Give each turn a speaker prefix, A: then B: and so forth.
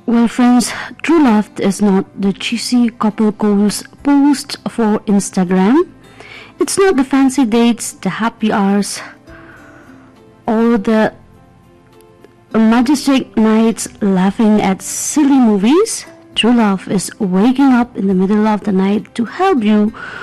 A: Well, friends, true love is not the cheesy couple goals post for Instagram. It's not the fancy dates, the happy hours, or the majestic nights laughing at silly movies. True love is waking up in the middle of the night to help you